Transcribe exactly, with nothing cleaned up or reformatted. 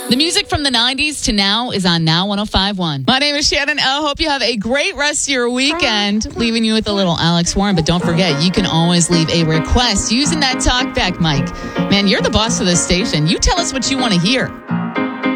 The music from the nineties to now is on Now one oh five point one. My name is Shannon O. Hope you have a great rest of your weekend. Leaving you with a little Alex Warren, but don't forget, you can always leave a request using that talkback mic. Man, you're the boss of this station. You tell us what you want to hear.